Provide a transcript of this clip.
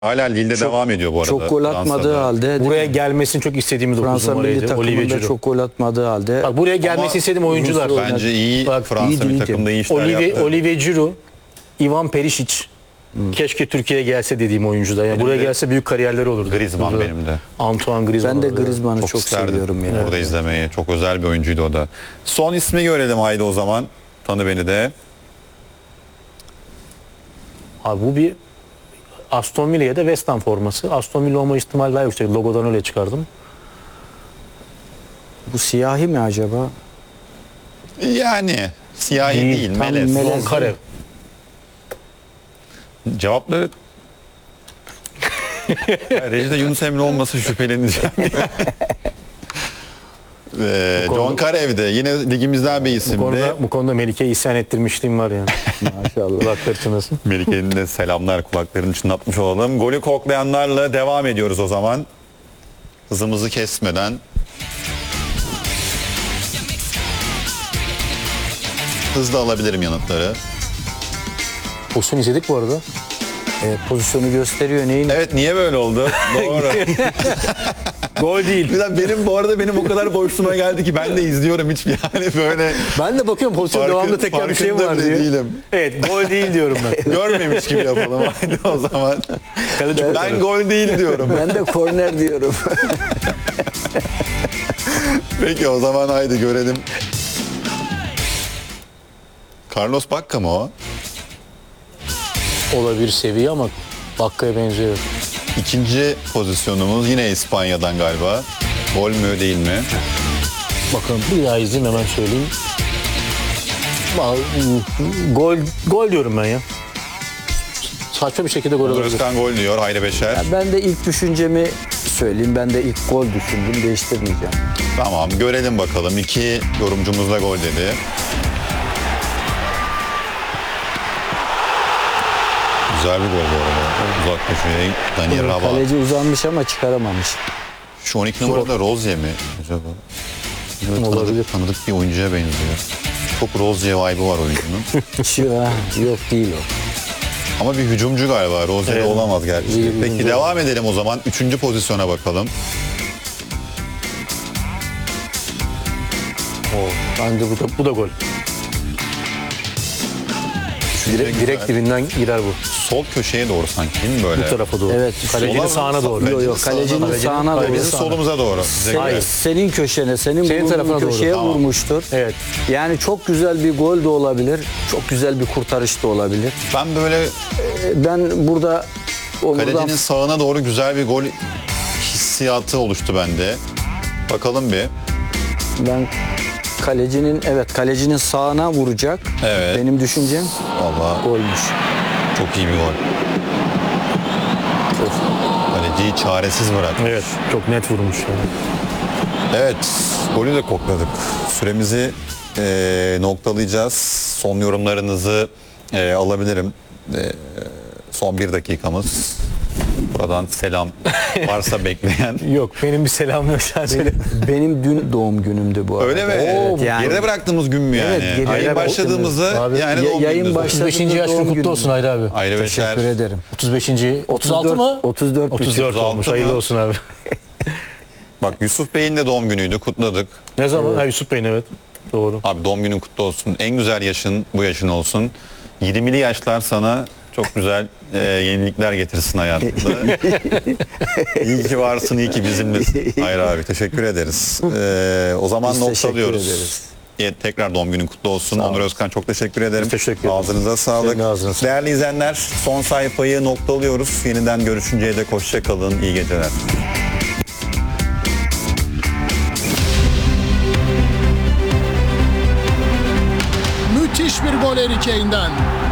Hala Lille'de devam ediyor bu arada. Çok gol atmadığı Fransa'da. halde. Buraya gelmesini çok istediğimiz 9 Fransa milli numaraydı. Olivier takımında Giroud. çok gol atmadığı halde. Bak buraya gelmesini Ama istediğim oyuncular. uzun süre Bence iyi Bak, Fransa iyiydi, milli iyiydi. takımda iyi işler yaptı. Olivier Giroud, Ivan Perisic. Keşke Türkiye'ye gelse dediğim oyuncuda. Yani buraya de gelse büyük kariyerleri olurdu. Griezmann Burada. benim de. Antoine Griezmann. Ben de olurdu. Griezmann'ı çok isterdim seviyorum ya. orada izlemeyi. Çok özel bir oyuncuydu o da. Son ismi görelim haydi o zaman. Tanı beni de. Abi bu bir Aston Villa ya da West Ham forması. Aston Villa olma ihtimali daha yüksek. Logodan öyle çıkardım. Bu siyahi mi acaba? Yani siyahi değil, tam melez. melez. Zonkarev. Cevapları... Reji'de Yunus Emre olması şüpheleneceğim. John Karev'de yine ligimizden bir isimdi. Bu konuda Melike'ye isyan ettirmişliğim var yani. Maşallah. Kulakları çınlasın. Melike'nin de selamlar, kulaklarını çınlatmış olalım. Golü koklayanlarla devam ediyoruz o zaman. Hızımızı kesmeden. Hızlı alabilirim yanıtları. Pozisyon izledik bu arada. Pozisyonu gösteriyor neyin? Evet, niye böyle oldu? Doğru. Gol değil. Bir dakika, benim o kadar boşluğuma geldi ki ben de izliyorum hiç yani böyle Ben de bakıyorum pozisyon devamlı tekrar bir şey mi var farkında diye. bile değilim. Evet, gol değil diyorum ben. Görmemiş gibi yapalım haydi o zaman. Ben gol değil diyorum. Ben de korner diyorum. Peki o zaman haydi görelim. Carlos Bacca mı o? Olabilir seviye ama Bakka'ya benziyor. İkinci pozisyonumuz yine İspanya'dan galiba. Gol mü değil mi? Bakın bir daha izleyeyim hemen söyleyeyim. Gol diyorum ben ya. Saçma bir şekilde gol olabilir. Özkan gol diyor Hayri Beşer. Ben de ilk düşüncemi söyleyeyim. Ben de ilk gol düşündüm. Değiştirmeyeceğim. Tamam, görelim bakalım. İki yorumcumuz da gol dedi. Güzel bir gol bu arada. Uzak köşeye Daniel Raba. Kaleci uzanmış ama çıkaramamış. Şu 12 numarada Rozier mi acaba? Evet, Olabilir. tanıdık bir oyuncuya benziyor. Çok Rozier vibe'ı var oyuncunun. Yok değil o. Ama bir hücumcu galiba. Rozier Evet. olamaz gerçi. İyi bir Peki hücumcu. devam edelim o zaman. Üçüncü pozisyona bakalım. Bence bu da gol. Direkt dibinden girer bu. Sol köşeye doğru sanki değil mi böyle? Bu tarafa doğru. Evet. Kalecinin Sola mı? sağına doğru. Yok, kalecinin sağına doğru. Bizim solumuza doğru. Bize göre. Hayır. Senin köşene, senin Senin bulunduğun tarafına doğru. köşeye Tamam. vurmuştur. Evet. Yani çok güzel bir gol de olabilir. Çok güzel bir kurtarış da olabilir. Ben böyle Ben burada kalecinin sağına doğru güzel bir gol hissiyatı oluştu bende. Bakalım bir. ben kalecinin sağına vuracak. Evet. Benim düşüncem Vallahi golmüş. çok iyi bir gol. Kaleciyi çaresiz bıraktı. Evet. Çok net vurmuş yani. Evet, golü de kokladık. Süremizi noktalayacağız. Son yorumlarınızı alabilirim. Son bir dakikamız. Buradan selam varsa bekleyen. Yok benim bir selamım yok sadece. Benim dün doğum günümdü bu arada. Öyle mi? Evet, yani. Geride bıraktığımız gün mü yani? Evet, geride Ayın başladığımızı Abi, yani doğum yayın gününüz. başladı. 35. yaş Doğum günü kutlu günü. olsun Hayri abi. Hayri Beşer. Teşekkür ederim. 35. 36 mı? 34. 34 olmuş. 36 Hayırlı mı? olsun abi. Bak Yusuf Bey'in de doğum günüydü. Kutladık. Ne zaman? Ha, Yusuf Bey'in evet. Doğru. Abi doğum günün kutlu olsun. En güzel yaşın bu yaşın olsun. 20'li yaşlar sana çok güzel yenilikler getirsin hayatında. İyi ki varsın, iyi ki bizimlesin. Hayır abi, teşekkür ederiz. O zaman Biz teşekkür noktalıyoruz. ederiz. Tekrar doğum günün kutlu olsun. Onur Özkan çok teşekkür ederim. Teşekkür ederim. Ağzınıza sağlık. Senin ağzına sağlık. Değerli izleyenler, son sayfayı noktalıyoruz. Yeniden görüşünceye dek hoşça kalın. İyi geceler. Müthiş bir gol Harry Kane'den.